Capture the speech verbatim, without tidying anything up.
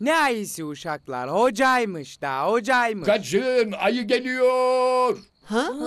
Ne ayısı uşaklar? Hocaymış da, hocaymış. Kaçın, ayı geliyor. Ha?